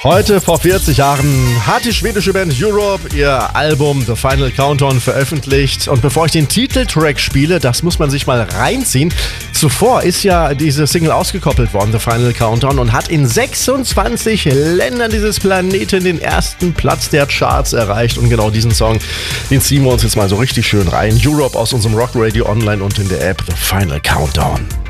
Heute vor 40 Jahren hat die schwedische Band Europe ihr Album The Final Countdown veröffentlicht. Und bevor ich den Titeltrack spiele, das muss man sich mal reinziehen. Zuvor ist ja diese Single ausgekoppelt worden, The Final Countdown, und hat in 26 Ländern dieses Planeten den ersten Platz der Charts erreicht. Und genau diesen Song, den ziehen wir uns jetzt mal so richtig schön rein. Europe aus unserem Rock Radio Online und in der App The Final Countdown.